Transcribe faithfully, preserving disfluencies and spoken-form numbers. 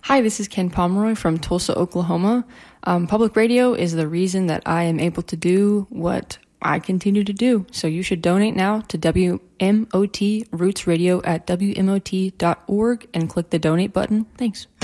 Hi, this is Ken Pomeroy from Tulsa, Oklahoma. Um, public radio is the reason that I am able to do what I continue to do. So you should donate now to W M O T Roots Radio at W M O T dot org and click the donate button. Thanks.